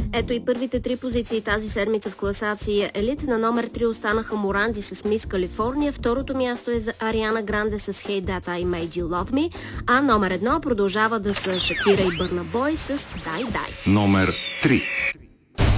Ето и първите 3 позиции тази седмица в класация Елит. На номер 3 останаха Моранди с Мис Калифорния. Второто място е за Ариана Гранде с Hey That I Made You Love Me. А номер 1 продължава да са Шакира и Бърна Бой с Дай Дай. Номер 3.